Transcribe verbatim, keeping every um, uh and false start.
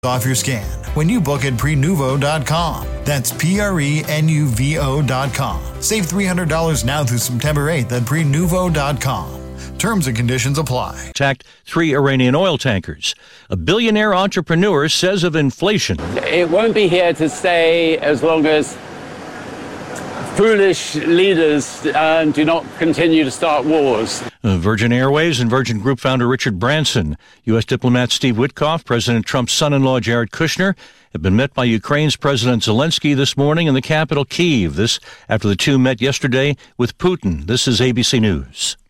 off your scan when you book at prenuvo dot com. That's P R E N U V O dot com. Save three hundred dollars now through September eighth at prenuvo dot com. Terms and conditions apply. Attacked three Iranian oil tankers. A billionaire entrepreneur says of inflation, it won't be here to stay as long as foolish leaders uh, do not continue to start wars. Uh, Virgin Airways and Virgin Group founder Richard Branson, U S diplomat Steve Witkoff, President Trump's son-in-law Jared Kushner have been met by Ukraine's President Zelensky this morning in the capital Kyiv. This after the two met yesterday with Putin. This is A B C News.